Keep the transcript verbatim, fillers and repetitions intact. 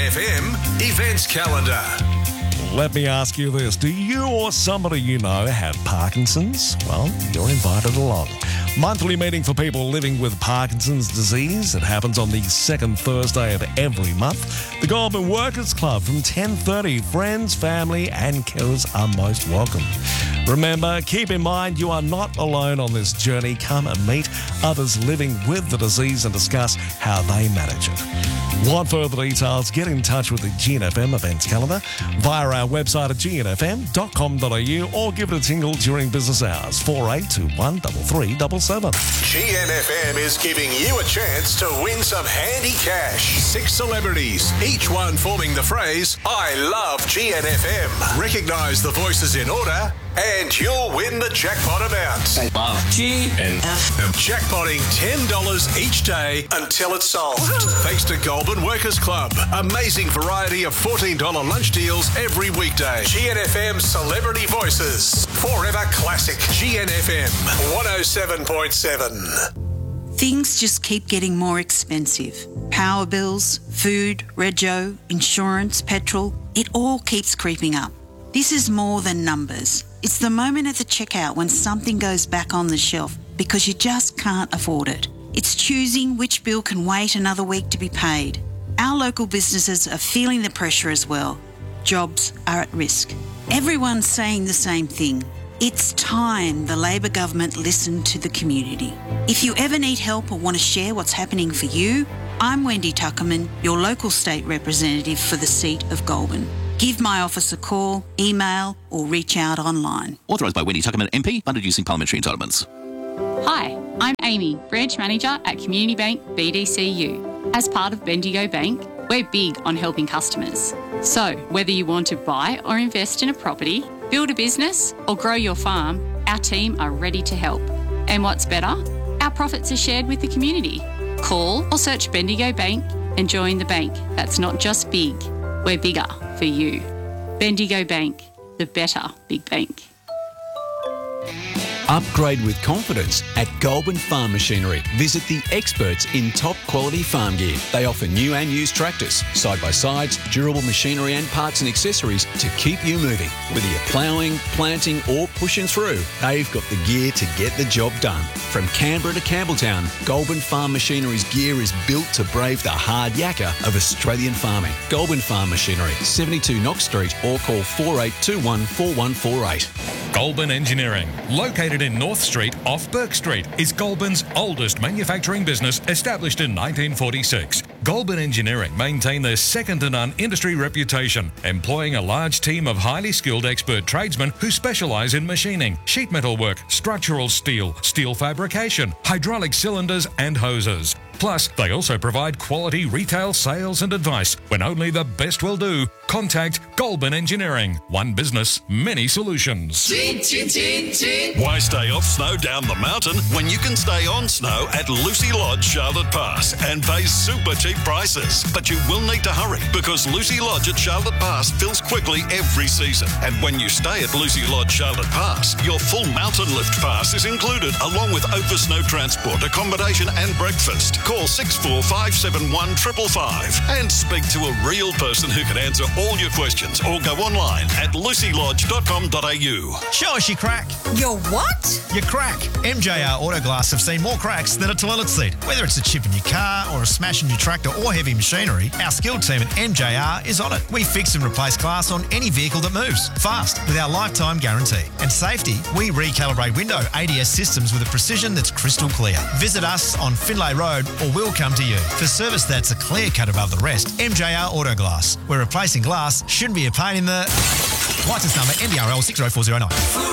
F M events calendar. Let me ask you this. Do you or somebody you know have Parkinson's? Well, you're invited along. Monthly meeting for people living with Parkinson's disease. It happens on the second Thursday of every month. The Goulburn Workers Club from ten thirty. Friends, family and carers are most welcome. Remember, keep in mind you are not alone on this journey. Come and meet others living with the disease and discuss how they manage it. Want further details? Get in touch with the G N F M events calendar via our website at g n f m dot com dot a u or give it a tingle during business hours, four eight two one three three seven seven. G N F M is giving you a chance to win some handy cash. Six celebrities, each one forming the phrase, I love G N F M. Recognise the voices in order and you'll win the jackpot amount. I love G N F M. Jackpotting ten dollars each day until it's sold. Thanks to Goulburn Workers Club. Amazing variety of fourteen dollars lunch deals every weekday. G N F M Celebrity Voices. Forever classic. G N F M one oh seven point seven. Things just keep getting more expensive. Power bills, food, rego, insurance, petrol, it all keeps creeping up. This is more than numbers. It's the moment at the checkout when something goes back on the shelf because you just can't afford it. It's choosing which bill can wait another week to be paid. Our local businesses are feeling the pressure as well. Jobs are at risk. Everyone's saying the same thing. It's time the Labor government listened to the community. If you ever need help or want to share what's happening for you, I'm Wendy Tuckerman, your local state representative for the seat of Goulburn. Give my office a call, email or reach out online. Authorised by Wendy Tuckerman M P, funded using parliamentary entitlements. Hi, I'm Amy, Branch Manager at Community Bank B D C U. As part of Bendigo Bank, we're big on helping customers. So, whether you want to buy or invest in a property, build a business or grow your farm, our team are ready to help. And what's better? Our profits are shared with the community. Call or search Bendigo Bank and join the bank that's not just big, we're bigger for you. Bendigo Bank, the better big bank. Upgrade with confidence at Goulburn Farm Machinery. Visit the experts in top quality farm gear. They offer new and used tractors, side-by-sides, durable machinery and parts and accessories to keep you moving. Whether you're ploughing, planting or pushing through, they've got the gear to get the job done. From Canberra to Campbelltown, Goulburn Farm Machinery's gear is built to brave the hard yakka of Australian farming. Goulburn Farm Machinery, seventy-two Knox Street or call four eight two one four one four eight. Goulburn Engineering, located in North Street off Burke Street, is Goulburn's oldest manufacturing business, established in nineteen forty-six. Goulburn Engineering maintain their second-to-none industry reputation, employing a large team of highly skilled expert tradesmen who specialise in machining, sheet metal work, structural steel, steel fabrication, hydraulic cylinders and hoses. Plus, they also provide quality retail sales and advice. When only the best will do, contact Goulburn Engineering. One business, many solutions. Chin, chin, chin, chin. Why stay off snow down the mountain when you can stay on snow at Lucy Lodge, Charlotte Pass and pay super cheap prices? But you will need to hurry because Lucy Lodge at Charlotte Pass fills quickly every season. And when you stay at Lucy Lodge, Charlotte Pass, your full mountain lift pass is included along with over snow transport, accommodation and breakfast. Call six four five seven one five five five and speak to a real person who can answer all your questions or go online at lucy lodge dot com dot a u. Show us your crack. Your what? Your crack. M J R Autoglass have seen more cracks than a toilet seat. Whether it's a chip in your car or a smash in your tractor or heavy machinery, our skilled team at M J R is on it. We fix and replace glass on any vehicle that moves, fast, with our lifetime guarantee. And safety, we recalibrate window A D S systems with a precision that's crystal clear. Visit us on Finlay Road or we'll come to you. For service that's a clear cut above the rest, M J R Autoglass, where replacing glass shouldn't be a pain in the... Licence number M B R L six oh four oh nine.